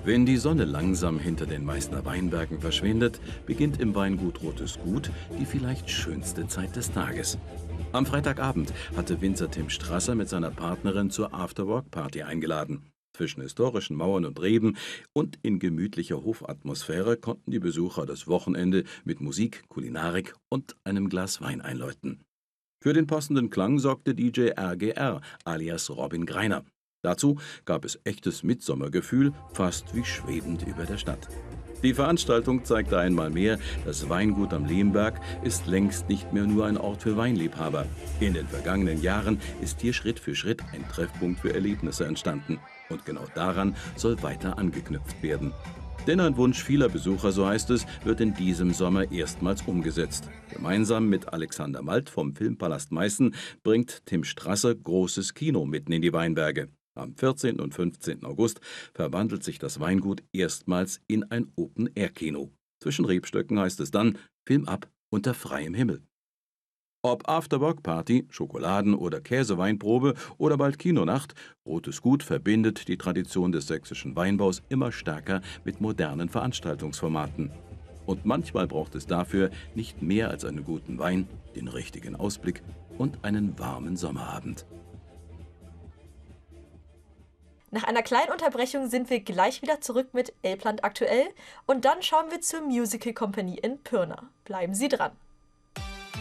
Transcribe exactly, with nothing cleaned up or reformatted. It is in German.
Wenn die Sonne langsam hinter den Meißner Weinbergen verschwindet, beginnt im Weingut Rotes Gut die vielleicht schönste Zeit des Tages. Am Freitagabend hatte Winzer Tim Strasser mit seiner Partnerin zur Afterwork-Party eingeladen. Zwischen historischen Mauern und Reben und in gemütlicher Hofatmosphäre konnten die Besucher das Wochenende mit Musik, Kulinarik und einem Glas Wein einläuten. Für den passenden Klang sorgte D J R G R alias Robin Greiner. Dazu gab es echtes Mitsommergefühl, fast wie schwebend über der Stadt. Die Veranstaltung zeigte einmal mehr, das Weingut am Lehmberg ist längst nicht mehr nur ein Ort für Weinliebhaber. In den vergangenen Jahren ist hier Schritt für Schritt ein Treffpunkt für Erlebnisse entstanden. Und genau daran soll weiter angeknüpft werden. Denn ein Wunsch vieler Besucher, so heißt es, wird in diesem Sommer erstmals umgesetzt. Gemeinsam mit Alexander Malt vom Filmpalast Meißen bringt Tim Strasser großes Kino mitten in die Weinberge. Am vierzehnten und fünfzehnten August verwandelt sich das Weingut erstmals in ein Open-Air-Kino. Zwischen Rebstöcken heißt es dann Film ab unter freiem Himmel. Ob Afterwork-Party, Schokoladen- oder Käseweinprobe oder bald Kinonacht, Rotes Gut verbindet die Tradition des sächsischen Weinbaus immer stärker mit modernen Veranstaltungsformaten. Und manchmal braucht es dafür nicht mehr als einen guten Wein, den richtigen Ausblick und einen warmen Sommerabend. Nach einer kleinen Unterbrechung sind wir gleich wieder zurück mit Elbland aktuell und dann schauen wir zur Musical Company in Pirna. Bleiben Sie dran!